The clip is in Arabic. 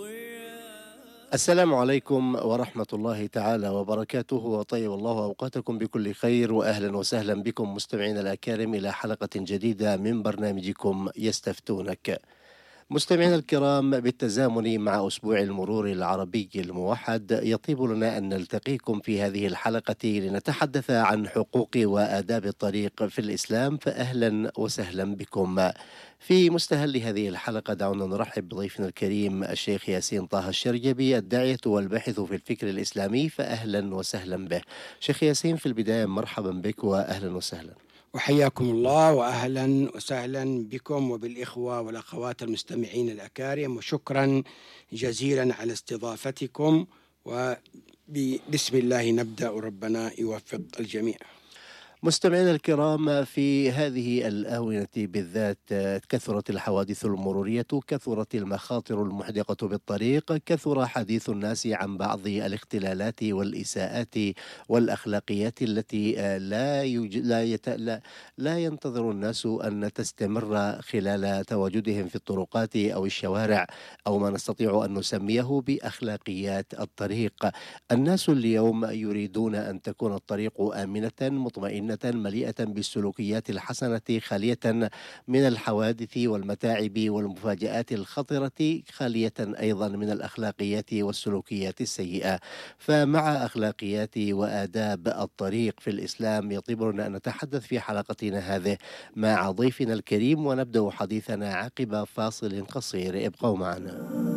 السلام عليكم ورحمة الله تعالى وبركاته، وطيب الله أوقاتكم بكل خير، وأهلا وسهلا بكم مستمعين الأكارم إلى حلقة جديدة من برنامجكم يستفتونك. مستمعينا الكرام، بالتزامن مع أسبوع المرور العربي الموحد، يطيب لنا أن نلتقيكم في هذه الحلقة لنتحدث عن حقوق وآداب الطريق في الإسلام، فأهلا وسهلا بكم. في مستهل هذه الحلقة دعونا نرحب بضيفنا الكريم الشيخ ياسين طه الشرجبي، الداعية والباحث في الفكر الإسلامي، فأهلا وسهلا به. شيخ ياسين، في البداية مرحبا بك وأهلا وسهلا. وحياكم الله وأهلا وسهلا بكم وبالإخوة والأخوات المستمعين الأكارم، وشكرا جزيلا على استضافتكم، وبسم الله نبدأ، ربنا يوفق الجميع. مستمعينا الكرام، في هذه الآونة بالذات كثرت الحوادث المرورية، كثرت المخاطر المحدقة بالطريق، كثر حديث الناس عن بعض الاختلالات والإساءات والأخلاقيات التي لا ينتظر الناس أن تستمر خلال تواجدهم في الطرقات أو الشوارع أو ما نستطيع أن نسميه بأخلاقيات الطريق. الناس اليوم يريدون أن تكون الطريق آمنة مطمئنة مليئة بالسلوكيات الحسنة، خالية من الحوادث والمتاعب والمفاجآت الخطرة، خالية أيضا من الأخلاقيات والسلوكيات السيئة. فمع أخلاقيات وآداب الطريق في الإسلام يطيب لنا أن نتحدث في حلقتنا هذه مع ضيفنا الكريم، ونبدأ حديثنا عقب فاصل قصير. ابقوا معنا.